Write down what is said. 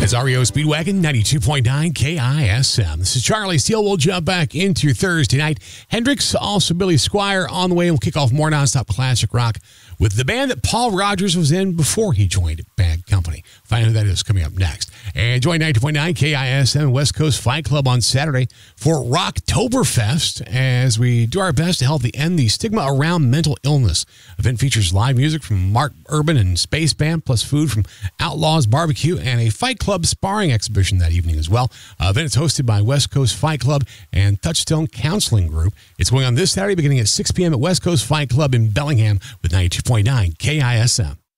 It's REO Speedwagon, 92.9 KISM. This is Charlie Steele. We'll jump back into your Thursday night. Hendrix, also Billy Squire on the way. We'll kick off more nonstop classic rock with the band that Paul Rogers was in before he joined Bad Company. Find out who that is coming up next. And join 90.9 KISM West Coast Fight Club on Saturday for Rocktoberfest as we do our best to help end the stigma around mental illness. Event features live music from Mark Urban and Space Band, plus food from Outlaws Barbecue and a Fight Club sparring exhibition that evening as well. Event is hosted by West Coast Fight Club and Touchstone Counseling Group. It's going on this Saturday beginning at 6 p.m. at West Coast Fight Club in Bellingham with 92.9 KISM.